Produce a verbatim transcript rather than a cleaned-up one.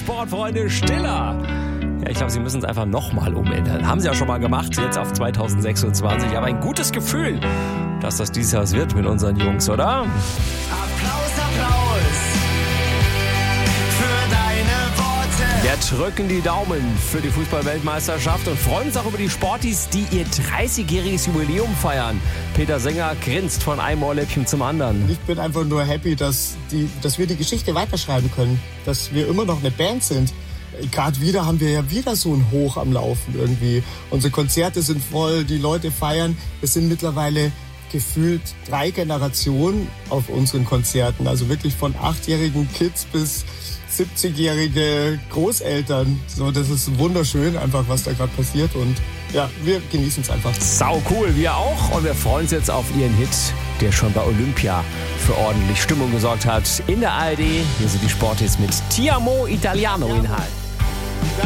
Sportfreunde Stiller. Ja, ich glaube, sie müssen es einfach nochmal umändern. Haben sie ja schon mal gemacht, jetzt auf zwanzig sechsundzwanzig. Aber ein gutes Gefühl, dass das dieses Jahr wird mit unseren Jungs, oder? Applaus, Applaus für deine Worte. Wir drücken die Daumen für die Fußball-Weltmeisterschaft und freuen uns auch über die Sportis, die ihr dreißigjähriges Jubiläum feiern. Peter Sänger grinst von einem Ohrläppchen zum anderen. Ich bin einfach nur happy, dass, die, dass wir die Geschichte weiterschreiben können. Dass wir immer noch eine Band sind. Gerade wieder haben wir ja wieder so ein Hoch am Laufen irgendwie. Unsere Konzerte sind voll, die Leute feiern. Es sind mittlerweile gefühlt drei Generationen auf unseren Konzerten. Also wirklich von achtjährigen Kids bis siebzigjährige Großeltern. So, das ist wunderschön einfach, was da gerade passiert. Und ja, wir genießen es einfach. Sau cool, wir auch. Und wir freuen uns jetzt auf ihren Hit, der schon bei Olympia für ordentlich Stimmung gesorgt hat. In der A R D, hier sind die Sportis mit Ti amo Italiano in Hall.